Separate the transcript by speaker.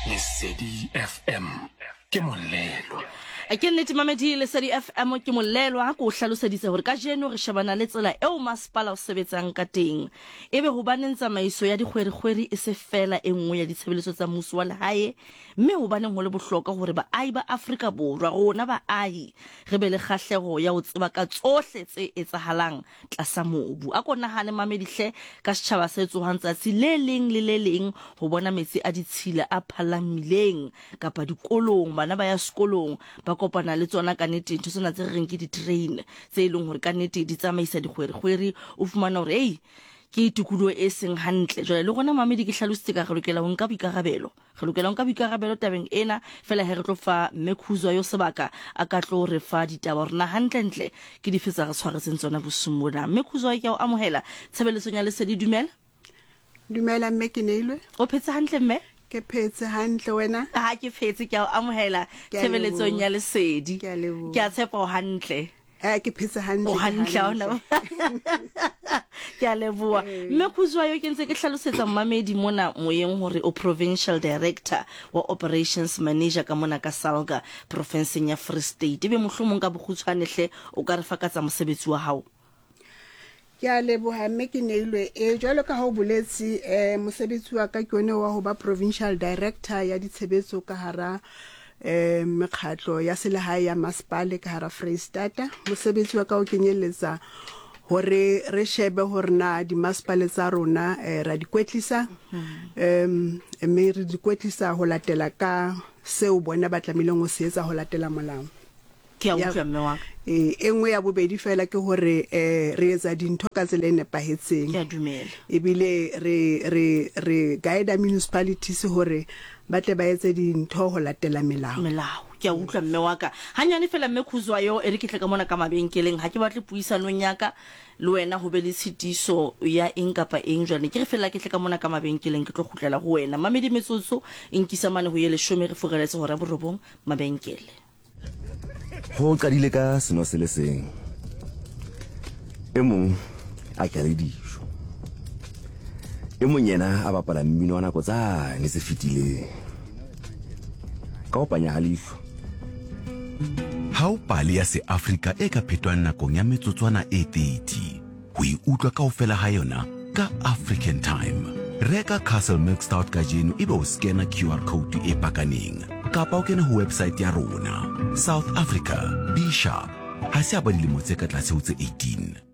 Speaker 1: Lesedi FM ke molelo.
Speaker 2: Ke nnete mamedi Lesedi FM ke molelo ha ko hlaloseditse hore ka jeno re shebana le tsela eo masepala o sebetsang ka teng. Ebe ho baneng tsamaiso ya dikgweri-kgweri e se fela e nngwe ya ditshebeletso tsa mmuso wa lehae, mme ho baneng ho le bohloka hore baahi ba Afrika Borwa rona baahi re be le kgahleho ya ho tseba ka tsohle tse etsahalang tlasa mobu. A ko nahane mamedi hle ka setjhaba se tsohang tsatsi le leng le le leng ho bona metsi a ditshila a phalamileng kapa dikolong, bana ba ya sekolong ba kopana le tsona ka nnete ntho tsena tse reng ke di-train tse leng hore ka nnete di tsamaisa dikgweri-kgweri o fumana hore ei ke tikoloho e seng hantle. Jwale le rona mamedi ke hlalositse ka re lokela ho nka boikarabelo, re lokela ho nka boikarabelo tabeng ena fela he re tlo fa Mmekhuzwa yo sebaka a ka tlo re fa ditaba rena hantle ke di fetsa re tshwaretseng tsona bosung bona. Mmekhuzwa ke o amohela tshebeletsong ya Lesedi.
Speaker 3: Dumela mme ke neilwe.
Speaker 2: O phetse hantle mme?
Speaker 3: Ke phetse hantle wena?
Speaker 2: Ha ke phetse ke o amohela tshebeletsong ya Lesedi. Ke a tshepa o hantle.
Speaker 3: Ke phetse hantle.
Speaker 2: O hantle ona. Ke a leboha. Mmekhuzwa yo ke ntse ke hlalosetsa mmamedi mona moyeng hore o provincial director wa operations manager ka mona ka Salga provinceng ya Free State. Ebe mohlomong ka bokgutshwane hle o ka re fa ka tsa mosebetsi wa hao.
Speaker 3: Ke a leboha mme ke neilwe. Jwalo ka ha o boletsi mosebetsi wa ka ke yone wa ho ba provincial director ya ditshebetso ka hara mekgatlo ya selehae ya masepala ka hara Freistata. Mosebetsi wa ka o kenyeletsa hore re shebe hore na di masepala tsa rona ra di kwetlisa mme re di kwetlisa ho latela ka seo bona ba tlamileng ho se etsa ho latela molao.
Speaker 2: Ke a utlwa mme wa ka.
Speaker 3: Engwe ya bobedi fela ke hore re etsa dintho ka tsela e nepahetseng.
Speaker 2: Ke a dumela.
Speaker 3: Ebile re guide municipalities hore ba tle ba etse dintho ho latela melao.
Speaker 2: Ke a utlwa mme wa ka. Hanyane fela Mmekhuzwa yo e re ke tle ka mona ka mabenkeleng ha ke batle puisanong ya ka le wena ho be le tshitiso ya eng kapa eng. Jwale ke re fela ke tle ka mona ka mabenkeleng ke tlo khutlela ho wena. Mamedi metsotso inkisa mane ho ye 10 re fureletse hore borobong mabenkele.
Speaker 4: Ho qadile ka seno se le seng. E mong a kare dijo. E mong yena a bapala mmino wa nako tsane se fetileng. Ka opanya halifo.
Speaker 5: Ha o pale ya se Afrika e ka phetwang nakong ya metsotswana e 30. Ho utlwa kaofela ha yona ka African Time. Reka Castle Milk Stout ka jeno ebe o scanner QR code e pakaneng. Kapa o kena ho website ya rona. South Africa, be sharp. Ha se a ba dilemo tse ka tlase ho tse 18.